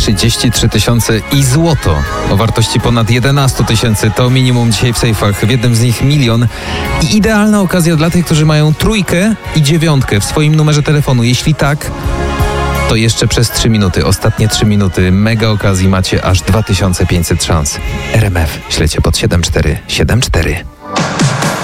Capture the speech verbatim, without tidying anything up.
trzydzieści trzy tysiące i złoto o wartości ponad jedenaście tysięcy. To minimum dzisiaj w sejfach. W jednym z nich milion. I idealna okazja dla tych, którzy mają trójkę i dziewiątkę w swoim numerze telefonu. Jeśli tak, to jeszcze przez trzy minuty, ostatnie trzy minuty mega okazji macie aż dwa tysiące pięćset szans. R M F, śledźcie pod siedem cztery siedem cztery.